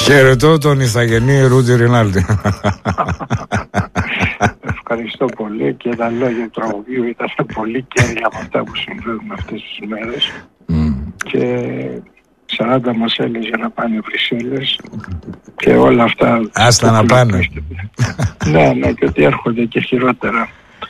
Χαιρετώ τον ηθαγενή Ρούτζι Ρινάλντι. Ευχαριστώ πολύ και τα λόγια του τραγουδίου ήταν πολύ κέρια από αυτά που συμβαίνουν αυτές τις μέρες. Και 40 μασέλες για να πάνε Βρυσσέλλες και όλα αυτά. Άστα να πάνε. Ναι, και ότι έρχονται και χειρότερα.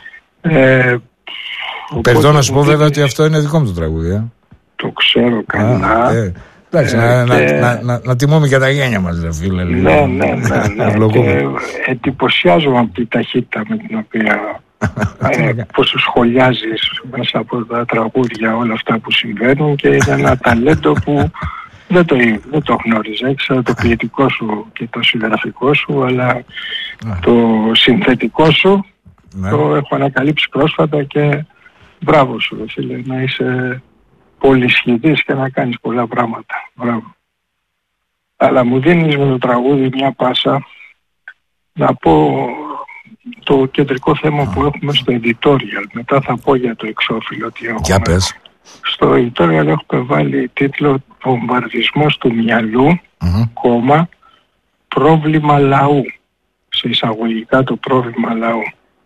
Περιτώ να σου πω βέβαια ότι αυτό είναι δικό μου το τραγούδι. Το ξέρω καλά. Εντάξει, να τιμούμε και τα γένια μας, δε φίλε. Ναι. Και εντυπωσιάζομαι από τη ταχύτητα με την οποία πώς σχολιάζεις μέσα από τα τραγούδια όλα αυτά που συμβαίνουν, και είναι ένα ταλέντο που δεν το γνώριζα. Ήξερα το ποιητικό σου και το συγγραφικό σου, αλλά το συνθετικό σου το έχω ανακαλύψει πρόσφατα και μπράβο σου, φίλε, να είσαι πολυσχηδής και να κάνεις πολλά πράγματα. Μπράβο. Αλλά μου δίνεις με το τραγούδι μια πάσα να πω το κεντρικό θέμα που έχουμε στο editorial. Μετά θα πω για το εξώφυλλο τι έχουμε. Για πες. Στο editorial έχουμε βάλει τίτλο «Βομβαρδισμός του μυαλού, κόμμα, πρόβλημα λαού». Σε εισαγωγικά το πρόβλημα λαού.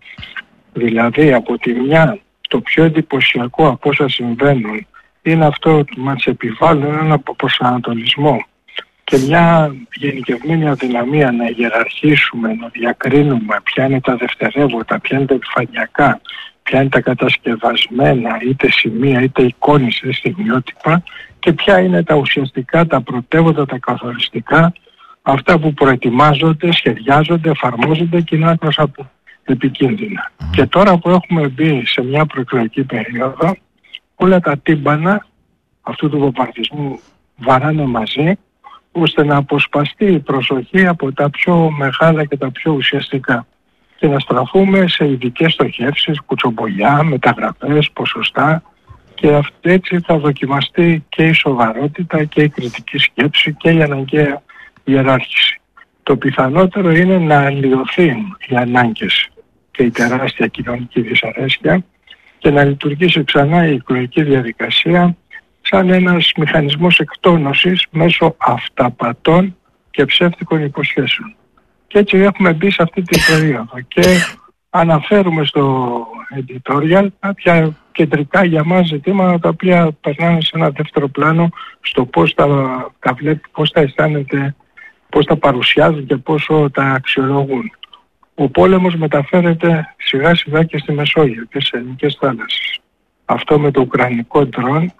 Δηλαδή από τη μια το πιο εντυπωσιακό από όσα συμβαίνουν είναι αυτό ότι μας επιβάλλουν έναν προσανατολισμό και μια γενικευμένη αδυναμία να ιεραρχήσουμε, να διακρίνουμε ποια είναι τα δευτερεύοντα, ποια είναι τα επιφανειακά, ποια είναι τα κατασκευασμένα είτε σημεία είτε εικόνες είτε στιγμιότυπα και ποια είναι τα ουσιαστικά, τα πρωτεύοντα, τα καθοριστικά, αυτά που προετοιμάζονται, σχεδιάζονται, εφαρμόζονται και είναι άκρως από επικίνδυνα. Και τώρα που έχουμε μπει σε μια προεκλογική περίοδο, όλα τα τύμπανα αυτού του βομβαρδισμού βαράνε μαζί, ώστε να αποσπαστεί η προσοχή από τα πιο μεγάλα και τα πιο ουσιαστικά και να στραφούμε σε ειδικές στοχεύσεις, κουτσομπολιά, μεταγραφές, ποσοστά, και έτσι θα δοκιμαστεί και η σοβαρότητα και η κριτική σκέψη και η αναγκαία ιεράρχηση. Το πιθανότερο είναι να αλλοιωθεί οι ανάγκες και η τεράστια κοινωνική δυσαρέσκεια και να λειτουργήσει ξανά η εκλογική διαδικασία σαν ένας μηχανισμός εκτόνωσης μέσω αυταπατών και ψεύτικων υποσχέσεων. Και έτσι έχουμε μπει σε αυτή την περίοδο και αναφέρουμε στο editorial κάποια κεντρικά για μας ζητήματα τα οποία περνάνε σε ένα δεύτερο πλάνο στο πώς τα βλέπει, πώς τα αισθάνεται, πώς τα παρουσιάζουν και πόσο τα αξιολογούν. Ο πόλεμος μεταφέρεται σιγά σιγά και στη Μεσόγειο και σε ελληνικές θάλασσες. Αυτό με το ουκρανικό ντρόν,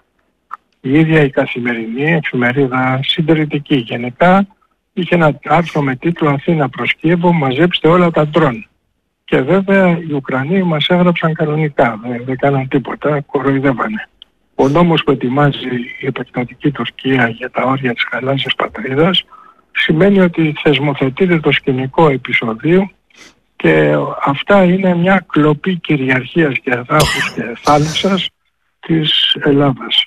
η ίδια η καθημερινή εφημερίδα συντηρητική γενικά είχε ένα άρθρο με τίτλο «Αθήνα προς Κίεβο, μαζέψτε όλα τα ντρόν». Και βέβαια οι Ουκρανοί μας έγραψαν κανονικά, δεν κάναν τίποτα, κοροϊδεύανε. Ο νόμος που ετοιμάζει η επεκτατική Τουρκία για τα όρια της γαλάζιας πατρίδας σημαίνει ότι θεσμοθετείται το σκηνικό επεισοδίου και αυτά είναι μια κλοπή κυριαρχίας και εδάφους και θάλασσας της Ελλάδας.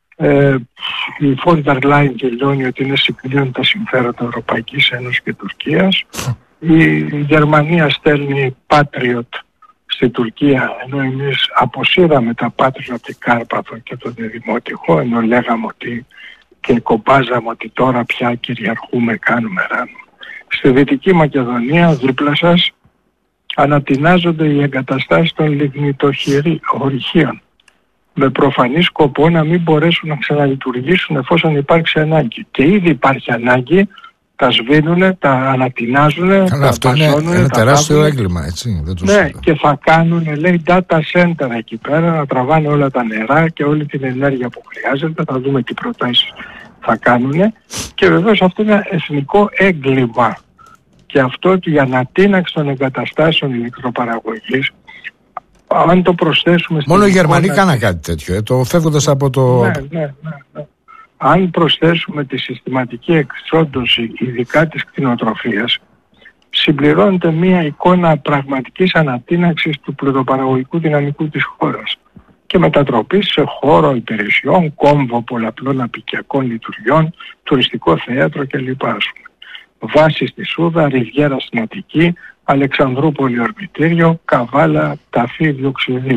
Η Φόντερ Λάιν δηλώνει ότι είναι συγκλίνουν τα συμφέροντα Ευρωπαϊκής Ένωσης και Τουρκίας. Η Γερμανία στέλνει Patriot στη Τουρκία, ενώ εμείς αποσύραμε τα Patriot από την Κάρπαθο και τον Δημότυχο, ενώ λέγαμε ότι και κομπάζαμε ότι τώρα πια κυριαρχούμε, κάνουμε ράνο. Στη Δυτική Μακεδονία, δίπλα σας, ανατινάζονται οι εγκαταστάσεις των λιγνητοχειρίων με προφανή σκοπό να μην μπορέσουν να ξαναλειτουργήσουν εφόσον υπάρξει ανάγκη. Και ήδη υπάρχει ανάγκη, τα σβήνουνε, τα ανατινάζουνε, τα αυτό είναι ένα τεράστιο έγκλημα, έτσι. Ναι, και θα κάνουν, λέει, data center εκεί πέρα, να τραβάνε όλα τα νερά και όλη την ενέργεια που χρειάζεται. Θα δούμε τι προτάσεις θα κάνουν. Και βεβαίως αυτό είναι εθνικό έγκλημα. Και αυτό η ανατείναξη των εγκαταστάσεων ηλεκτροπαραγωγής, αν το προσθέσουμε... Μόνο οι Γερμανοί κάναν κάτι τέτοιο, το φεύγοντας από το... Ναι. Αν προσθέσουμε τη συστηματική εξόντωση, ειδικά της κτηνοτροφίας, συμπληρώνεται μια εικόνα πραγματικής ανατείναξης του πλουτοπαραγωγικού δυναμικού της χώρας και μετατροπής σε χώρο υπηρεσιών, κόμβο πολλαπλών απικιακών λειτουργιών, τουριστικό θέατρο κλπ. Βάση στη Σούδα, Ριβιέρα στην Αττική, Αλεξανδρούπολη ορμητήριο, Καβάλα, ταφή διοξιδίου.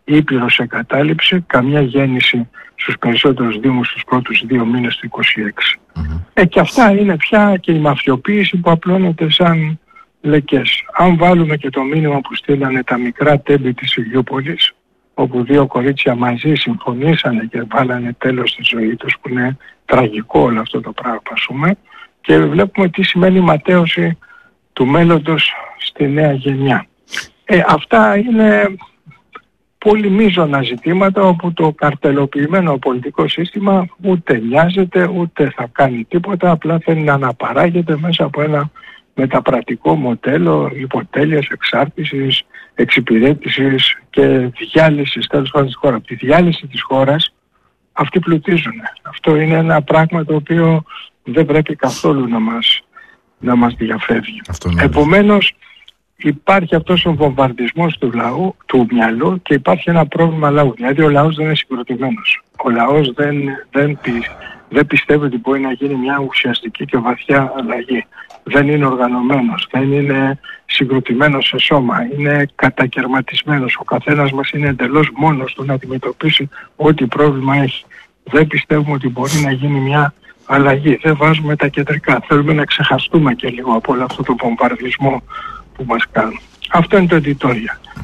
ήπειρος εγκατάλειψη, καμιά γέννηση στους περισσότερους δήμους στους πρώτους 2 μήνες του 26. Και αυτά είναι πια και η μαφιοποίηση που απλώνεται σαν λεκές. Αν βάλουμε και το μήνυμα που στείλανε τα μικρά τέμπη της Ηλιούπολης, όπου 2 κορίτσια μαζί συμφωνήσανε και βάλανε τέλος στη ζωή τους, που είναι τραγικό όλο αυτό το πράγμα, και βλέπουμε τι σημαίνει ματέωση του μέλλοντος στη νέα γενιά. Αυτά είναι πολύ μείζωνα ζητήματα, όπου το καρτελοποιημένο πολιτικό σύστημα ούτε νοιάζεται ούτε θα κάνει τίποτα, απλά θέλει να αναπαράγεται μέσα από ένα μεταπρατικό μοντέλο υποτέλειας, εξάρτησης, εξυπηρέτησης και διάλυσης τέλος πάντων της χώρας. Τη διάλυση της χώρας αυτοί πλουτίζουν. Αυτό είναι ένα πράγμα το οποίο δεν πρέπει καθόλου να μας διαφεύγει. Επομένως υπάρχει αυτός ο βομβαρδισμός του μυαλού και υπάρχει ένα πρόβλημα λαού. Δηλαδή ο λαός δεν είναι συγκροτημένος. Ο λαός δεν πιστεύει ότι μπορεί να γίνει μια ουσιαστική και βαθιά αλλαγή. Δεν είναι οργανωμένος, δεν είναι συγκροτημένος σε σώμα, είναι κατακαιρματισμένος. Ο καθένας μας είναι εντελώς μόνος του να αντιμετωπίσει ό,τι πρόβλημα έχει. Δεν πιστεύουμε ότι μπορεί να γίνει μια αλλαγή. Δεν βάζουμε τα κεντρικά. Θέλουμε να ξεχαστούμε και λίγο από όλο αυτό το βομβαρδισμό που μας κάνουν. Αυτό είναι το editorial.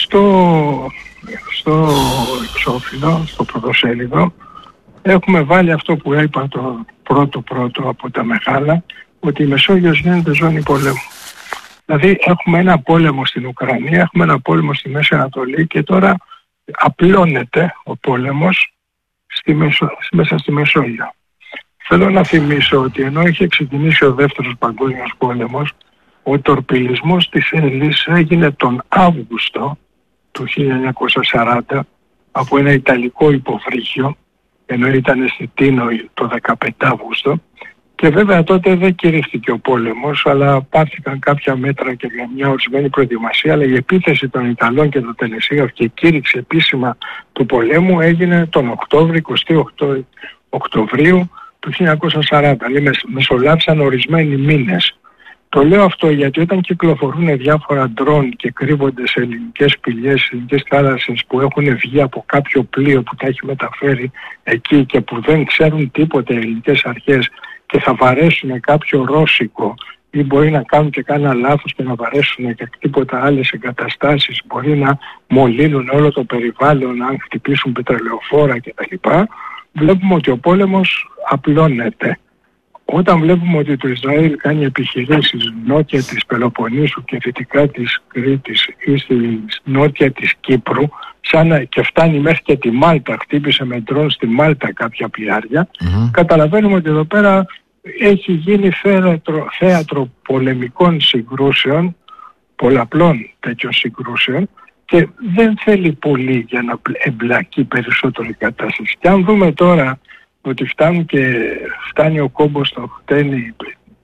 Στο εξώφυλλο, στο πρωτοσέλιδο, έχουμε βάλει αυτό που είπα το πρώτο από τα μεγάλα, ότι η Μεσόγειος γίνεται ζώνη πολέμου. Δηλαδή έχουμε ένα πόλεμο στην Ουκρανία, έχουμε ένα πόλεμο στη Μέση Ανατολή και τώρα απλώνεται ο πόλεμος μέσα στη Μεσόγειο. Θέλω να θυμίσω ότι ενώ είχε ξεκινήσει ο Δεύτερος Παγκόσμιος Πόλεμος, ο τορπιλισμός της Ελλής έγινε τον Αύγουστο του 1940 από ένα Ιταλικό υποβρύχιο, ενώ ήταν στη Τίνο το 15 Αύγουστο, και βέβαια τότε δεν κηρύχθηκε ο πόλεμος, αλλά πάρθηκαν κάποια μέτρα και μια ορισμένη προετοιμασία, αλλά η επίθεση των Ιταλών και των Τελεσίγραφ και η κήρυξη επίσημα του πολέμου έγινε τον Οκτώβριο, 28 Οκτωβρίου του 1940, δηλαδή μεσολάβησαν ορισμένοι μήνες. Το λέω αυτό γιατί όταν κυκλοφορούν διάφορα ντρόν και κρύβονται σε ελληνικές σπηλιές, σε ελληνικές θάλασσες που έχουν βγει από κάποιο πλοίο που τα έχει μεταφέρει εκεί και που δεν ξέρουν τίποτε οι ελληνικές αρχές και θα βαρέσουν κάποιο ρώσικο ή μπορεί να κάνουν και κάνα λάθος και να βαρέσουν και τίποτα άλλες εγκαταστάσεις, μπορεί να μολύνουν όλο το περιβάλλον αν χτυπήσουν πετρελαιοφόρα κτλ. Βλέπουμε ότι ο πόλεμος απλώνεται. Όταν βλέπουμε ότι το Ισραήλ κάνει επιχειρήσεις νότια της Πελοποννήσου και δυτικά της Κρήτης ή στη νότια της Κύπρου, και φτάνει μέχρι και τη Μάλτα, χτύπησε με ντρόν στη Μάλτα κάποια πλοιάρια, καταλαβαίνουμε ότι εδώ πέρα έχει γίνει θέατρο πολεμικών συγκρούσεων, πολλαπλών τέτοιων συγκρούσεων, και δεν θέλει πολύ για να εμπλακεί περισσότερο η κατάσταση. Και αν δούμε τώρα ότι φτάνει ο κόμπος στο χτένι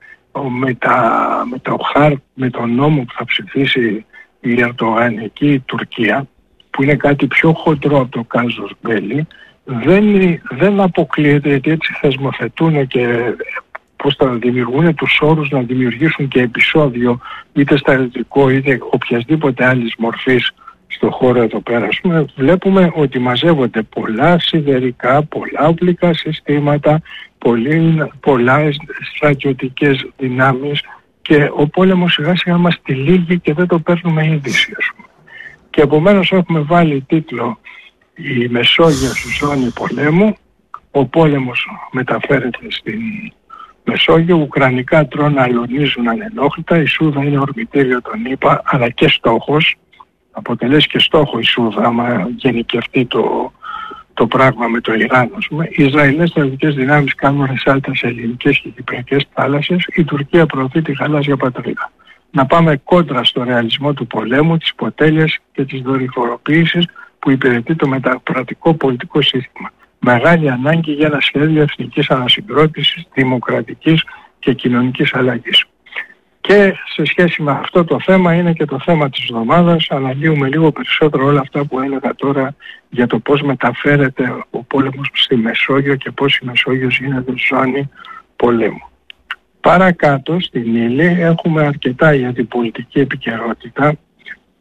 με τον νόμο που θα ψηφίσει η Ερντογανική Τουρκία, που είναι κάτι πιο χοντρό από το κάζος μπέλι, δεν αποκλείεται, γιατί έτσι θεσμοθετούν και πώς θα δημιουργούν τους όρους να δημιουργήσουν και επεισόδιο είτε στρατιωτικό είτε οποιασδήποτε άλλης μορφής στο χώρο εδώ πέρα. Βλέπουμε ότι μαζεύονται πολλά σιδερικά, πολλά οπλικά συστήματα, πολλά στρατιωτικές δυνάμεις και ο πόλεμος σιγά σιγά μας τυλίγει και δεν το παίρνουμε είδηση, ας πούμε. Και επομένως έχουμε βάλει τίτλο «Η Μεσόγειος ζώνη πολέμου», ο πόλεμος μεταφέρεται στην Μεσόγειο, ουκρανικά τρόνα αλωνίζουν ανενόχλητα, η Σούδα είναι ορμητήριο των ΗΠΑ, αλλά και στόχος, αποτελέσει και στόχο η Σούδα, άμα γενικευτεί το πράγμα με το Ιράν, ας πούμε. Οι Ισραηλές στρατιωτικές δυνάμεις κάνουν ρεσάλτα σε ελληνικές και κυπριακές θάλασσες, η Τουρκία προωθεί τη γαλάζια πατρίδα. Να πάμε κόντρα στο ρεαλισμό του πολέμου, της υποτέλειας και της δορυφοροποίησης που υπηρετεί το μεταπρατικό πολιτικό σύστημα. Μεγάλη ανάγκη για ένα σχέδιο εθνικής ανασυγκρότησης, δημοκρατικής και κοινωνικής αλλαγής. Και σε σχέση με αυτό το θέμα είναι και το θέμα της εβδομάδας. Αναλύουμε λίγο περισσότερο όλα αυτά που έλεγα τώρα για το πώς μεταφέρεται ο πόλεμος στη Μεσόγειο και πώς η Μεσόγειος γίνεται ζώνη πολέμου. Παρακάτω στην ύλη έχουμε αρκετά για την πολιτική επικαιρότητα.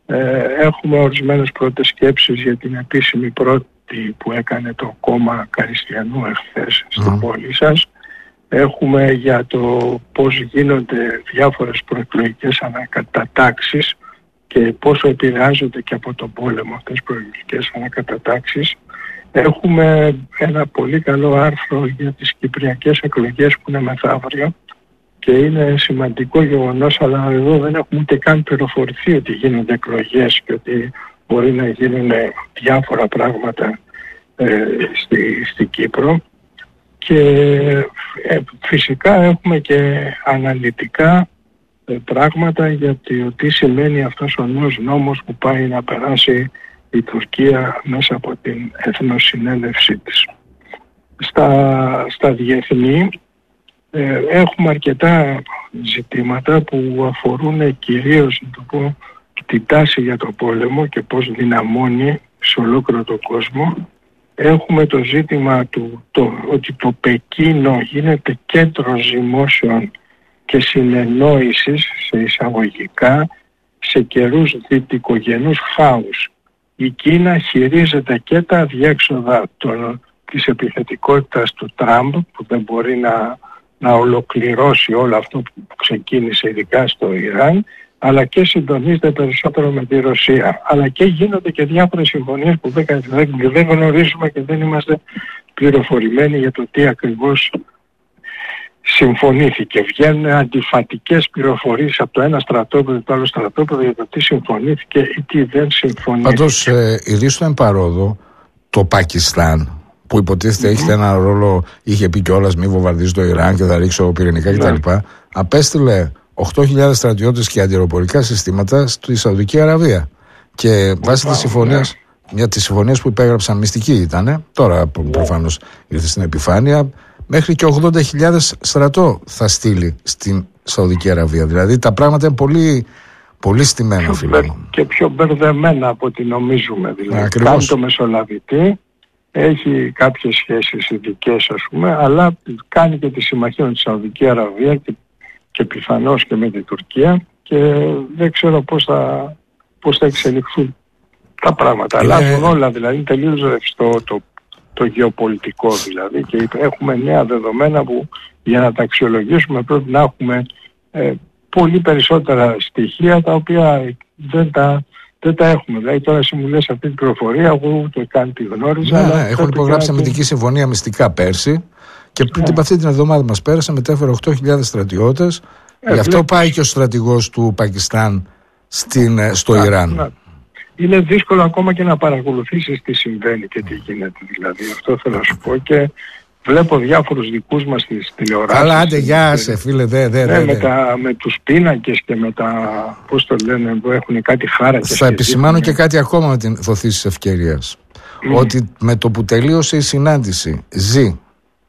Έχουμε ορισμένες πρώτες σκέψεις για την επίσημη πρώτη που έκανε το κόμμα Καριστιανού εχθές στην πόλη σας. Έχουμε για το πώς γίνονται διάφορες προεκλογικές ανακατατάξεις και πόσο επηρεάζονται και από τον πόλεμο αυτές τις προεκλογικές ανακατατάξεις. Έχουμε ένα πολύ καλό άρθρο για τις κυπριακές εκλογές που είναι μεθαύριο και είναι σημαντικό γεγονός, αλλά εδώ δεν έχουμε ούτε καν πληροφορηθεί ότι γίνονται εκλογές και ότι μπορεί να γίνουν διάφορα πράγματα στην Κύπρο. Και φυσικά έχουμε και αναλυτικά πράγματα για το τι σημαίνει αυτός ο νέος νόμος που πάει να περάσει η Τουρκία μέσα από την εθνοσυνέλευσή της. Στα διεθνή έχουμε αρκετά ζητήματα που αφορούν κυρίως την τάση για το πόλεμο και πώς δυναμώνει σε ολόκληρο τον κόσμο. Έχουμε το ζήτημα ότι το Πεκίνο γίνεται κέντρο ζυμώσεων και συνεννόησης σε εισαγωγικά σε καιρούς δυτικογενούς χάους. Η Κίνα χειρίζεται και τα αδιέξοδα της επιθετικότητας του Τραμπ που δεν μπορεί να ολοκληρώσει όλο αυτό που ξεκίνησε ειδικά στο Ιράν, αλλά και συντονίζεται περισσότερο με τη Ρωσία. Αλλά και γίνονται και διάφορες συμφωνίες που δεν γνωρίζουμε και δεν είμαστε πληροφορημένοι για το τι ακριβώς συμφωνήθηκε. Βγαίνουν αντιφατικές πληροφορίες από το ένα στρατόπεδο το άλλο στρατόπεδο για το τι συμφωνήθηκε ή τι δεν συμφωνήθηκε. Πάντως, ηρίστο εν παρόδο, το Πακιστάν, που υποτίθεται έχει ένα ρόλο, είχε πει κιόλας μη βομβαρδίζει το Ιράν και θα ρίξω πυρηνικά κτλ. Απέστειλε 8.000 στρατιώτες και αντιεροπορικά συστήματα στη Σαουδική Αραβία. Και βάσει της συμφωνίας, μια της συμφωνίας που υπέγραψαν, μυστική ήταν, τώρα προφανώς ήρθε στην επιφάνεια, μέχρι και 80.000 στρατό θα στείλει στην Σαουδική Αραβία. Δηλαδή τα πράγματα είναι πολύ, πολύ στημένα, φίλε μου. Και πιο μπερδεμένα από ό,τι νομίζουμε. Δηλαδή, κάνει το μεσολαβητή, έχει κάποιες σχέσεις ειδικές, ας πούμε, αλλά κάνει και τη συμμαχία με τη Σαουδική Αραβία και πιθανώς και με την Τουρκία και δεν ξέρω πώς θα εξελιχθούν τα πράγματα. Αλλά όλα δηλαδή είναι τελείως ρευστό το γεωπολιτικό δηλαδή και έχουμε νέα δεδομένα που για να τα αξιολογήσουμε πρέπει να έχουμε πολύ περισσότερα στοιχεία τα οποία δεν τα έχουμε. Δηλαδή τώρα εσύ μου λες αυτή την πληροφορία, εγώ ούτε καν τη γνώριζα. Ναι, έχουν υπογράψει αμυντική συμφωνία μυστικά πέρσι και πριν αυτή την εβδομάδα μας πέρασε, μετέφερε 8.000 στρατιώτες. Γι' αυτό πάει και ο στρατηγός του Πακιστάν στο Ιράν. Είναι δύσκολο ακόμα και να παρακολουθήσεις τι συμβαίνει και τι γίνεται δηλαδή. Αυτό θέλω να σου πω και βλέπω διάφορους δικούς μας στις τηλεοράσεις. Καλά, άντε, γεια σε φίλε, με τους πίνακες και με τα, πώς το λένε, που έχουν κάτι χάρακες. Θα επισημάνω και κάτι ακόμα με την δοθή της ευκαιρίας. Ότι με το που τελείωσε η συνάντηση Ζι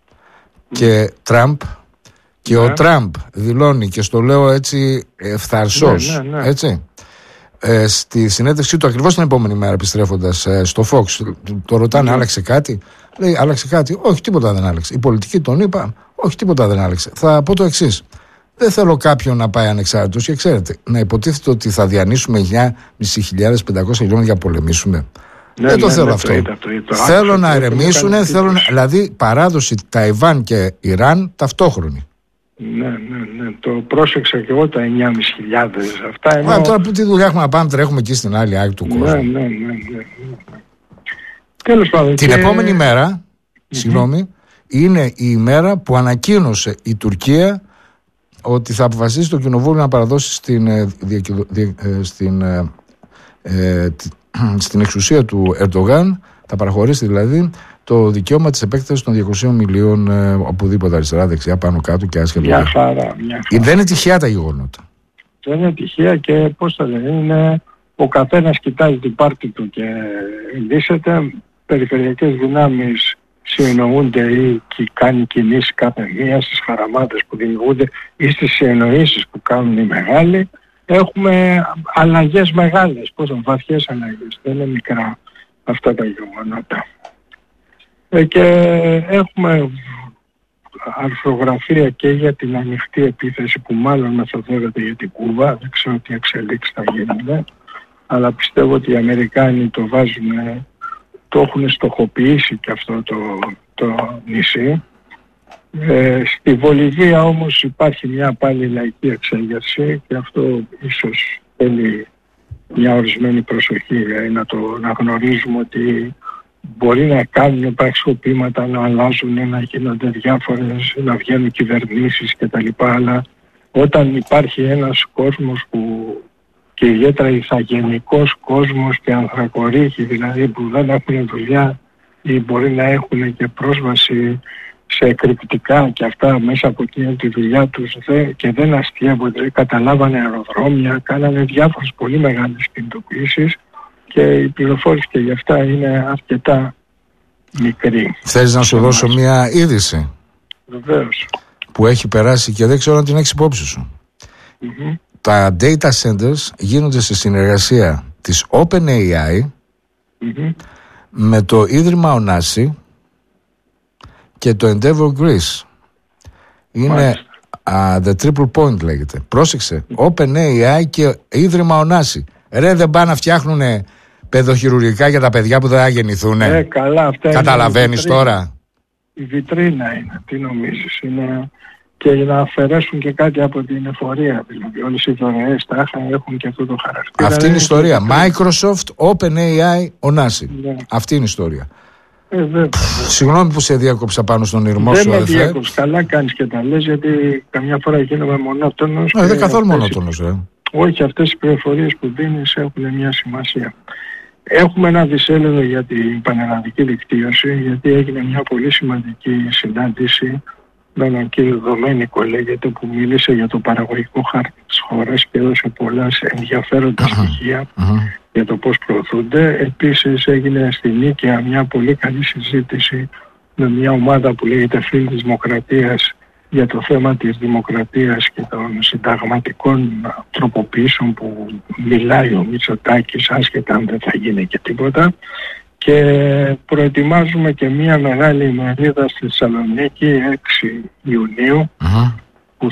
και Τραμπ, και ο Τραμπ δηλώνει, και στο λέω έτσι ευθαρσός, έτσι, στη συνέντευξή του ακριβώς την επόμενη μέρα επιστρέφοντας στο Fox, το ρωτάνε άλλαξε κάτι, λέει άλλαξε κάτι, όχι τίποτα δεν άλλαξε, η πολιτική τον είπα, όχι τίποτα δεν άλλαξε. Θα πω το εξής, δεν θέλω κάποιον να πάει ανεξάρτητος και ξέρετε, να υποτίθεται ότι θα διανύσουμε 9.500 χιλιόμετρα για να πολεμήσουμε. Δεν το θέλω αυτό. Θέλω να ηρεμήσουν, δηλαδή παράδοση Ταϊβάν και Ιράν ταυτόχρονη. Ναι, το πρόσεξα και εγώ τα 9.500 αυτά. Ενώ... Τώρα που τι δουλειά έχουμε να πάμε, τρέχουμε εκεί στην άλλη άκρη του κόσμου. Ναι. Τέλος πάντων. Την επόμενη μέρα, συγγνώμη, είναι η ημέρα που ανακοίνωσε η Τουρκία ότι θα αποφασίσει το κοινοβούλιο να παραδώσει στην εξουσία του Ερντογάν, θα παραχωρήσει δηλαδή το δικαίωμα της επέκτασης των 200 μιλίων οπουδήποτε αριστερά, δεξιά, πάνω κάτω και άσχετα. Μια χαρά. Δεν είναι τυχαία τα γεγονότα. Δεν είναι τυχαία και πώς θα λένε, είναι ο καθένας κοιτάζει την πάρτη του και λύσεται. Περιφερειακές δυνάμεις συνεννοούνται ή κάνει κινήσεις κάθε μία στις χαραμάδες που δημιουργούνται ή στις συνεννοήσεις που κάνουν οι μεγάλοι. Έχουμε αλλαγές μεγάλες, βαθιές αλλαγές, δεν είναι μικρά αυτά τα γεγονότα. Και έχουμε αρθρογραφία και για την ανοιχτή επίθεση που μάλλον μεθοδεύεται για την Κούβα, δεν ξέρω τι εξελίξεις θα γίνουν, αλλά πιστεύω ότι οι Αμερικάνοι το βάζουν, το έχουν στοχοποιήσει και αυτό το νησί. Στη Βολιβία όμως υπάρχει μια πάλι λαϊκή εξέγερση και αυτό ίσως θέλει μια ορισμένη προσοχή, να γνωρίζουμε ότι μπορεί να κάνουν πραξικοπήματα, να αλλάζουν, να γίνονται διάφορες, να βγαίνουν κυβερνήσεις κτλ. Αλλά όταν υπάρχει ένας κόσμος και ιδιαίτερα ηθαγενικός κόσμος και ανθρακορίχοι, δηλαδή που δεν έχουν δουλειά ή μπορεί να έχουν και πρόσβαση σε εκρηκτικά και αυτά μέσα από εκείνη τη δουλειά τους και δεν αστείευονται, καταλάβανε αεροδρόμια, κάνανε διάφορες πολύ μεγάλες κινητοποιήσεις και η πληροφόρηση και γι' αυτά είναι αρκετά μικρή. Θέλεις να σου δώσω μια είδηση? Βεβαίως. Που έχει περάσει και δεν ξέρω αν την έχεις υπόψη σου. Τα data centers γίνονται σε συνεργασία της OpenAI με το Ίδρυμα Ωνάση και το Endeavor Greece. Είναι the triple point λέγεται. Πρόσεξε, OpenAI και Ίδρυμα Ωνάση. Ρε, δεν πάνε να φτιάχνουν παιδοχειρουργικά για τα παιδιά που δεν θα γεννηθούν? Καλά, αυτά καταλαβαίνεις τώρα? Η βιτρίνα είναι, τι νομίζεις? Είναι και να αφαιρέσουν και κάτι από την εφορία. Δηλαδή όλες οι δωρεές τα έχουν και αυτό το χαρακτήρα. Αυτή είναι η ιστορία. Microsoft, OpenAI, Ωνάση. Αυτή είναι η ιστορία. Συγγνώμη που σε διάκοψα πάνω στον ήρμό σου. Δεν με διάκοψε. Καλά κάνεις και τα λες, γιατί καμιά φορά γίνομαι μονότονος. Δεν καθόλου μονότονος. Όχι, αυτές οι πληροφορίες που δίνεις έχουν μια σημασία. Έχουμε ένα δισέλεδο για την πανελλαδική δικτύωση, γιατί έγινε μια πολύ σημαντική συνάντηση με έναν κύριο Δομένικο, λέγεται, που μίλησε για το παραγωγικό χάρτη της χώρας και έδωσε πολλά ενδιαφέροντα στοιχεία για το πώς προωθούνται. Επίσης έγινε στη Νίκαια μια πολύ καλή συζήτηση με μια ομάδα που λέγεται Φίλοι της Δημοκρατίας για το θέμα της δημοκρατίας και των συνταγματικών τροποποιήσεων που μιλάει ο Μητσοτάκης, άσχετα αν δεν θα γίνει και τίποτα. Και προετοιμάζουμε και μια μεγάλη ημερίδα στη Θεσσαλονίκη 6 Ιουνίου που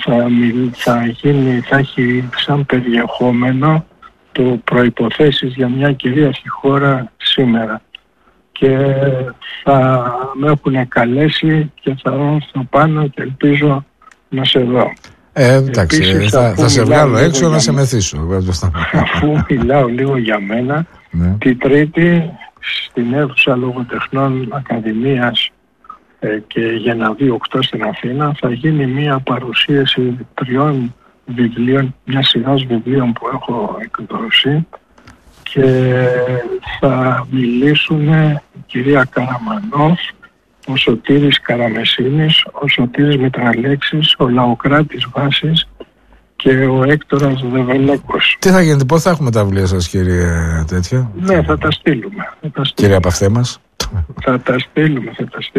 θα έχει σαν περιεχόμενο το προϋποθέσεις για μια κυρίαρχη χώρα σήμερα. Και θα με έχουν καλέσει και θα έρθω πάνω και ελπίζω να σε δω. Εντάξει, θα σε βγάλω έξω να σε μεθύσω. Αφού μιλάω λίγο για μένα, την Τρίτη στην αίθουσα Λογοτεχνών Ακαδημίας και Γεναδίου 8 στην Αθήνα θα γίνει μια παρουσίαση 3 βιβλίων, μια σειράς βιβλίων που έχω εκδώσει και θα μιλήσουν η κυρία Καραμανόφ, ο Σωτήρης Καραμεσίνης, ο Σωτήρης Μητραλέξης, ο Λαοκράτης Βάσης και ο Έκτορας Δεβελέκος. Τι θα γίνεται, πώς θα έχουμε τα βιβλία σας, κύριε τέτοια? Ναι, θα τα στείλουμε. Κύριε Απαυτέ μας. Θα τα στείλουμε.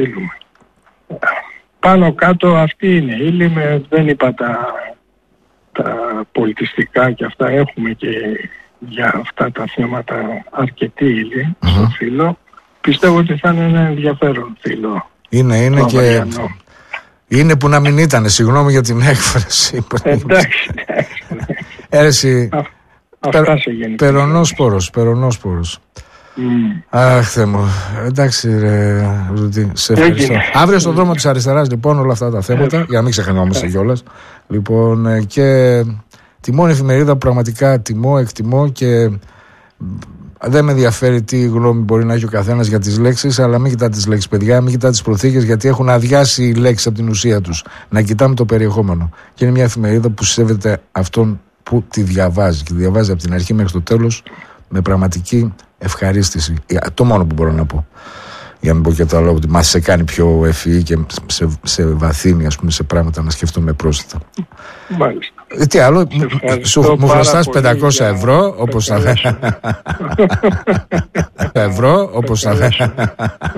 Πάνω κάτω αυτή είναι η ύλη, δεν είπα τα πολιτιστικά και αυτά, έχουμε και για αυτά τα θέματα αρκετή ύλη στο φύλλο. Πιστεύω ότι θα είναι ένα ενδιαφέρον φύλλο. Είναι και... Είναι που να μην ήταν, συγγνώμη για την έκφραση. Εντάξει. Έρεση, Αυτά σε γενικά. περονόσπορος. Αχ, Θεέ μου. Εντάξει, ρε Ζουτή, σε ευχαριστώ. Αύριο στον δρόμο της αριστεράς, λοιπόν, όλα αυτά τα θέματα, για να μην ξεχνιόμαστε κιόλας. Λοιπόν, και τιμώ εφημερίδα που πραγματικά εκτιμώ και δεν με ενδιαφέρει τι γνώμη μπορεί να έχει ο καθένας για τις λέξεις, αλλά μην κοιτά τις λέξεις, παιδιά, μην κοιτά τις προθήκες, γιατί έχουν αδειάσει οι λέξεις από την ουσία τους. Να κοιτάμε το περιεχόμενο. Και είναι μια εφημερίδα που σέβεται αυτόν που τη διαβάζει. Και τη διαβάζει από την αρχή μέχρι το τέλος με πραγματική ευχαρίστηση. Το μόνο που μπορώ να πω. Για να μην πω και το άλλο, ότι μας σε κάνει πιο ευφυή και σε βαθύνει, ας πούμε, σε πράγματα να σκεφτούμε πρόσθετα. Μάλιστα. Τι άλλο, μου χρωστάς 500 ευρώ, όπως θα